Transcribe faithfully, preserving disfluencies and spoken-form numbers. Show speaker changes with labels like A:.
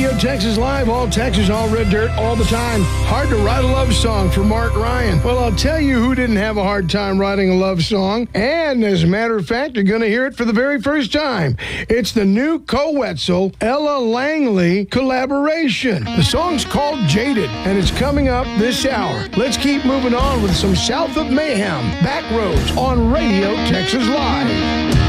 A: Radio Texas Live, all Texas, all red dirt, all the time. Hard to write a love song for Mark Ryan. Well, I'll tell you who didn't have a hard time writing a love song. And as a matter of fact, you're going to hear it for the very first time. It's the new Koe Wetzel, Ella Langley collaboration. The song's called Jaded, and it's coming up this hour. Let's keep moving on with some South of Mayhem, Backroads on Radio Texas Live.